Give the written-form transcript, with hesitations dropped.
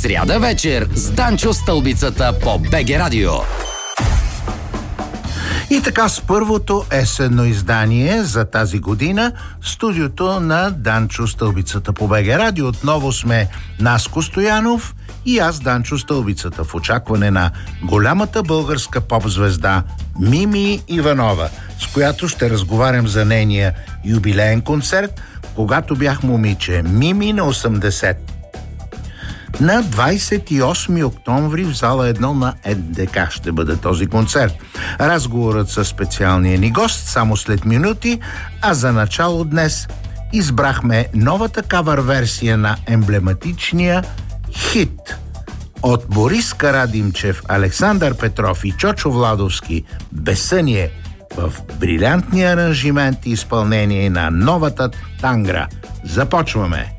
Сряда вечер с Данчо Стълбицата по БГ Радио. И така с първото есенно издание за тази година студиото на Данчо Стълбицата по БГ Радио. Отново сме Наско Стоянов и аз, Данчо Стълбицата, в очакване на голямата българска поп-звезда Мими Иванова, с която ще разговарям за нейния юбилеен концерт, когато бях момиче. Мими на 80. На 28 октомври в зала 1 на НДК ще бъде този концерт. Разговорът със специалния ни гост само след минути, а за начало днес избрахме новата кавър-версия на емблематичния хит от Борис Карадимчев, Александър Петров и Чочо Владовски "Безсъние" в брилянтния аранжимент и изпълнение на новата Тангра. Започваме!